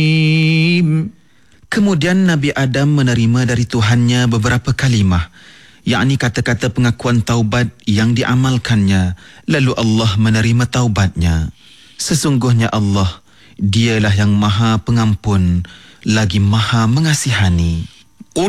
Kemudian Nabi Adam menerima dari Tuhannya beberapa kalimah, yakni kata-kata pengakuan taubat yang diamalkannya. Lalu Allah menerima taubatnya. Sesungguhnya Allah, Dialah yang Maha Pengampun lagi Maha Mengasihani.